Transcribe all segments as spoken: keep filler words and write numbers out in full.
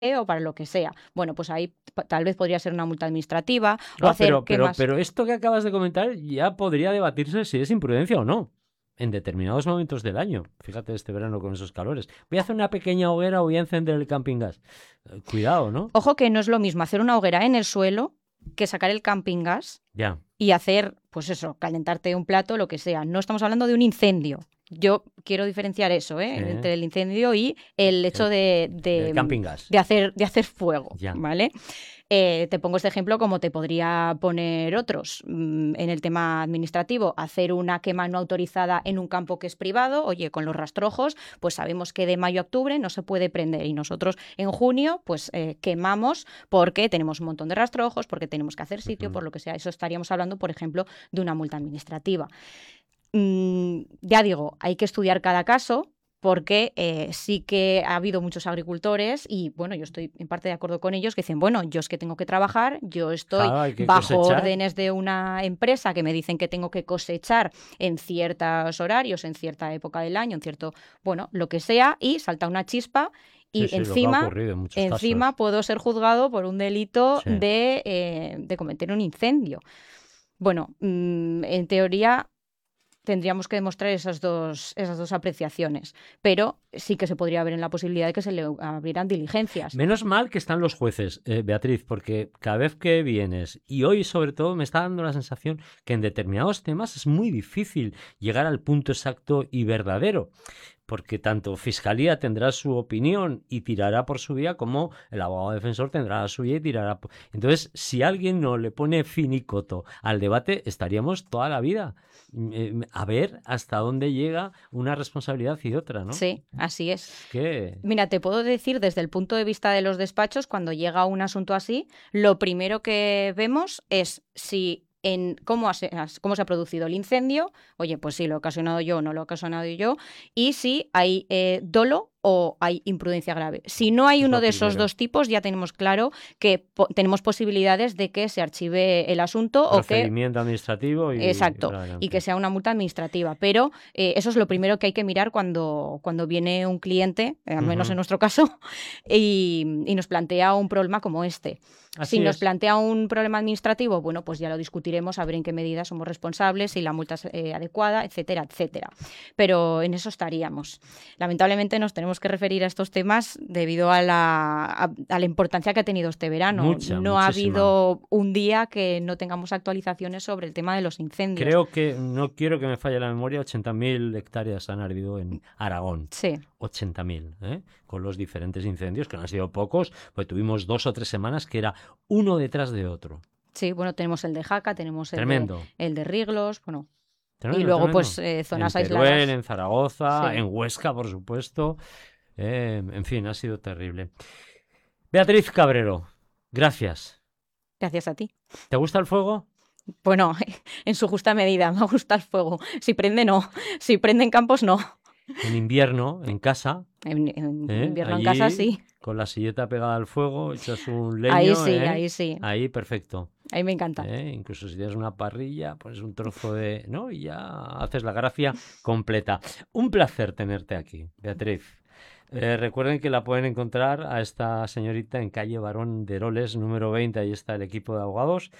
o para lo que sea. Bueno, pues ahí tal vez podría ser una multa administrativa no, o hacer pero, pero, quemas... pero esto que acabas de comentar ya podría debatirse si es imprudencia o no. En determinados momentos del año. Fíjate este verano con esos calores. Voy a hacer una pequeña hoguera o voy a encender el camping gas. Eh, cuidado, ¿no? Ojo que no es lo mismo hacer una hoguera en el suelo que sacar el camping gas ya. y hacer, pues eso, calentarte un plato, lo que sea. No estamos hablando de un incendio. Yo quiero diferenciar eso, ¿eh? Sí. Entre el incendio y el hecho de, de, el camping gas. de, hacer, de hacer fuego, ya. ¿vale? Eh, te pongo este ejemplo como te podría poner otros. Mm, en el tema administrativo, hacer una quema no autorizada en un campo que es privado, oye, con los rastrojos, pues sabemos que de mayo a octubre no se puede prender y nosotros en junio pues eh, quemamos porque tenemos un montón de rastrojos, porque tenemos que hacer sitio, uh-huh. por lo que sea. Eso estaríamos hablando, por ejemplo, de una multa administrativa. Mm, ya digo, hay que estudiar cada caso, porque eh, sí que ha habido muchos agricultores y, bueno, yo estoy en parte de acuerdo con ellos, que dicen, bueno, yo es que tengo que trabajar, yo estoy claro, bajo cosechar. órdenes de una empresa que me dicen que tengo que cosechar en ciertos horarios, en cierta época del año, en cierto, bueno, lo que sea, y salta una chispa y sí, sí, encima, en encima casos. puedo ser juzgado por un delito sí. de, eh, de cometer un incendio. Bueno, mmm, en teoría... tendríamos que demostrar esas dos, esas dos apreciaciones, pero sí que se podría ver en la posibilidad de que se le abrieran diligencias. Menos mal que están los jueces, eh, Beatriz, porque cada vez que vienes, y hoy sobre todo me está dando la sensación que en determinados temas es muy difícil llegar al punto exacto y verdadero, porque tanto Fiscalía tendrá su opinión y tirará por su vía, como el abogado defensor tendrá la suya y tirará por... Entonces, si alguien no le pone finicoto al debate, estaríamos toda la vida eh, a ver hasta dónde llega una responsabilidad y otra, ¿no? Sí, así es. ¿Qué? Mira, te puedo decir desde el punto de vista de los despachos, cuando llega un asunto así, lo primero que vemos es si... en cómo, ha, cómo se ha producido el incendio, oye, pues sí, lo he ocasionado yo o no lo he ocasionado yo, y si hay eh, dolo o hay imprudencia grave. Si no hay es uno de esos dos tipos, ya tenemos claro que po tenemos posibilidades de que se archive el asunto o que... Procedimiento administrativo y... Exacto, y, y que sea una multa administrativa. Pero eh, eso es lo primero que hay que mirar cuando, cuando viene un cliente, eh, al menos uh-huh. en nuestro caso, y, y nos plantea un problema como este. Así si nos es. plantea un problema administrativo, bueno, pues ya lo discutiremos, a ver en qué medida somos responsables, si la multa es eh, adecuada, etcétera, etcétera. Pero en eso estaríamos. Lamentablemente nos tenemos que referir a estos temas debido a la, a, a la importancia que ha tenido este verano. Mucha, no muchísima. ha habido un día que no tengamos actualizaciones sobre el tema de los incendios. Creo que, no quiero que me falle la memoria, ochenta mil hectáreas han ardido en Aragón. Sí. ochenta mil, ¿eh? Con los diferentes incendios, que no han sido pocos, pues tuvimos dos o tres semanas que era uno detrás de otro. Sí, bueno, tenemos el de Jaca, tenemos el, Tremendo. de, el de Riglos, bueno... Tremendo, y luego, tremendo. pues, eh, zonas en aisladas. Teruel, en Zaragoza, sí. en Huesca, por supuesto. Eh, en fin, ha sido terrible. Beatriz Cabrero, gracias. Gracias a ti. ¿Te gusta el fuego? Bueno, en su justa medida, me gusta el fuego. Si prende, no. Si prende en campos, no. En invierno, en casa. En, en ¿eh? invierno Allí, en casa, sí. Con la silleta pegada al fuego, echas un leño. Ahí sí, ¿eh? ahí sí. Ahí, perfecto. Ahí me encanta. ¿Eh? Incluso si tienes una parrilla, pones un trozo de... ¿no? Y ya haces la gracia completa. Un placer tenerte aquí, Beatriz. Eh, recuerden que la pueden encontrar a esta señorita en calle Barón de Eroles, número veinte. Ahí está el equipo de abogados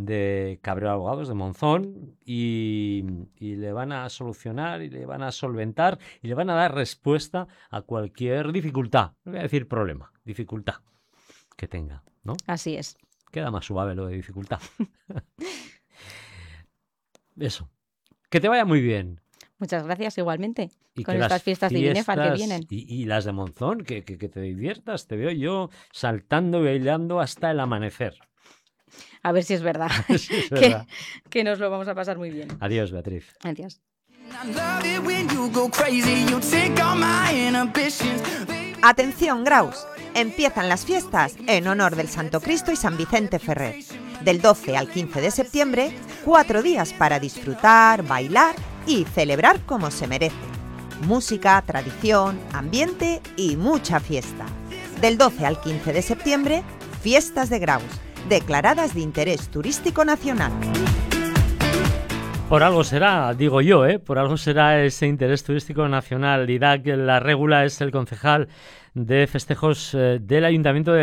de Cabrero Abogados de Monzón y, y le van a solucionar y le van a solventar y le van a dar respuesta a cualquier dificultad. No voy a decir problema, dificultad que tenga, ¿no? Así es. Queda más suave lo de dificultad. Eso. Que te vaya muy bien. Muchas gracias, igualmente. Y con estas fiestas, fiestas de Binefar que vienen. Y, y las de Monzón, que, que, que te diviertas. Te veo yo saltando y bailando hasta el amanecer. A ver si es verdad. Sí, es verdad. que, que nos lo vamos a pasar muy bien. Adiós, Beatriz. Adiós. Atención, Graus. Empiezan las fiestas en honor del Santo Cristo y San Vicente Ferrer. Del doce al quince de septiembre, cuatro días para disfrutar, bailar y celebrar como se merece. Música, tradición, ambiente y mucha fiesta. Del doce al quince de septiembre, Fiestas de Graus, declaradas de interés turístico nacional. por algo será, digo yo, ¿eh? Por algo será ese interés turístico nacional. Didac La Régula es el concejal de festejos eh, del Ayuntamiento de